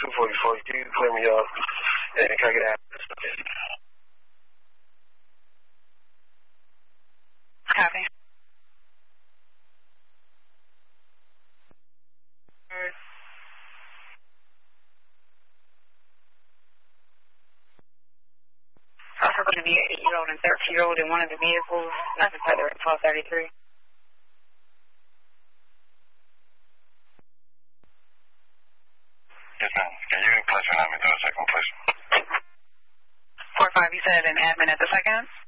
244. You can clear me off and can I get out? Copy. Also going to be an 8-year-old and 13-year-old in one of the vehicles. Nothing further at 1233. Yes, ma'am. Can you place your name into the second, please? 45, you said an admin at the second?